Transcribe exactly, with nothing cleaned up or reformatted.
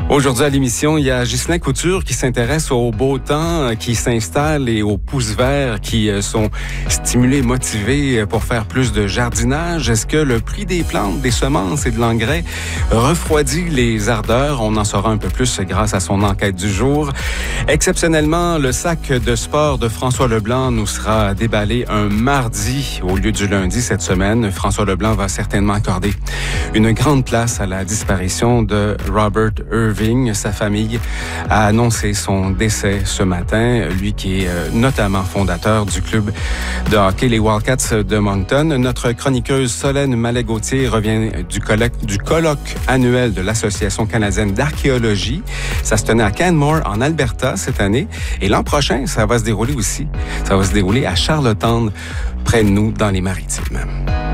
Aujourd'hui à l'émission, il y a Ghislain Couture qui s'intéresse au beau temps qui s'installe et aux pousses verts qui sont stimulés, motivés pour faire plus de jardinage. Est-ce que le prix des plantes, des semences et de l'engrais refroidit les ardeurs? On en saura un peu plus grâce à son enquête du jour. Exceptionnellement, le sac de sport de François Leblanc nous sera déballé un mardi au lieu du lundi cette semaine. François Leblanc va certainement accorder une grande place à la disparition de Robert Irving. Sa famille a annoncé son décès ce matin, lui qui est euh, notamment fondateur du club de hockey les Wildcats de Moncton. Notre chroniqueuse Solène Mallet-Gauthier revient du colloque, du colloque annuel de l'Association canadienne d'archéologie. Ça se tenait à Canmore, en Alberta, cette année. Et l'an prochain, ça va se dérouler aussi. Ça va se dérouler à Charlottetown, près de nous, dans les Maritimes.